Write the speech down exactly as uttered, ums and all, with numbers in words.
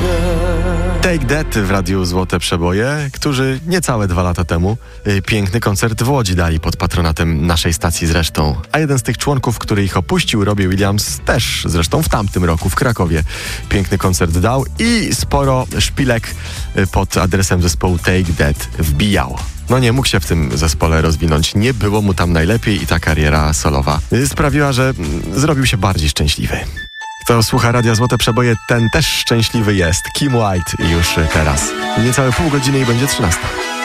Take That w radiu Złote Przeboje, którzy niecałe dwa lata temu y, piękny koncert w Łodzi dali pod patronatem naszej stacji zresztą. A jeden z tych członków, który ich opuścił, Robbie Williams, też zresztą w tamtym roku w Krakowie piękny koncert dał i sporo szpilek y, pod adresem zespołu Take That wbijał. No nie mógł się w tym zespole rozwinąć, nie było mu tam najlepiej i ta kariera solowa y, sprawiła, że y, zrobił się bardziej szczęśliwy. Kto słucha Radia Złote Przeboje, ten też szczęśliwy jest. Kim White już teraz. Niecałe pół godziny i będzie trzynasta.